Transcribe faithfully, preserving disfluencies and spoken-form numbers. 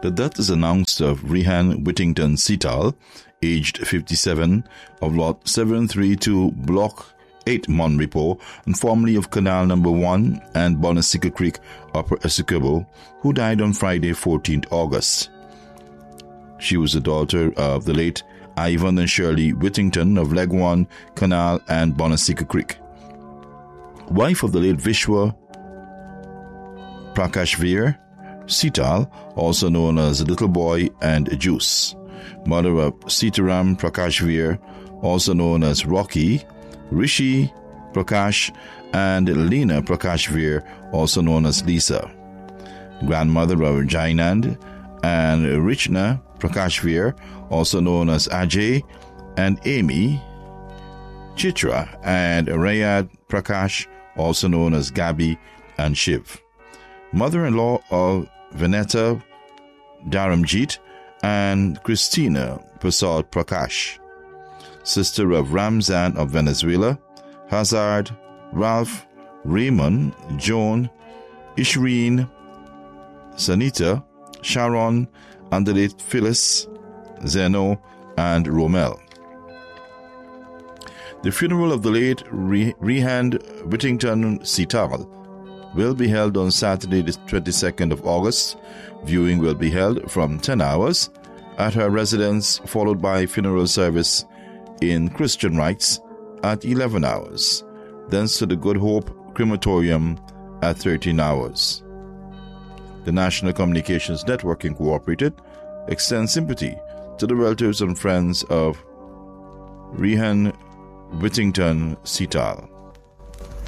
The death is announced of Rehan Whittington Setal, aged fifty-seven, of Lot seven thirty-two, Block eight, Monrepo, and formerly of Canal Number one and Bonasika Creek, Upper Essequibo, who died on Friday, fourteenth August. She was the daughter of the late Ivan and Shirley Whittington of Leg one, Canal, and Bonasika Creek. Wife of the late Vishwa Prakashveer Setal, also known as Little Boy and Juice. Mother of Sitaram Prakashveer, also known as Rocky, Rishi Prakash, and Lena Prakashveer, also known as Lisa. Grandmother of Jainand and Richna Prakashveer, also known as Ajay, and Amy Chitra, and Rayad Prakash, also known as Gabi and Shiv. Mother-in-law of Vineta Dharamjit and Christina Prasad Prakash. Sister of Ramzan of Venezuela, Hazard, Ralph, Raymond, Joan, Ishreen, Sanita, Sharon, and the late Phyllis, Zeno, and Romel. The funeral of the late Rehan Whittington Setal will be held on Saturday, the twenty-second of August. Viewing will be held from ten hours at her residence, followed by funeral service in Christian rites at eleven hours. Thence to the Good Hope Crematorium at thirteen hours. The National Communications Network Incorporated extends sympathy to the relatives and friends of Rehan Whittington Setal.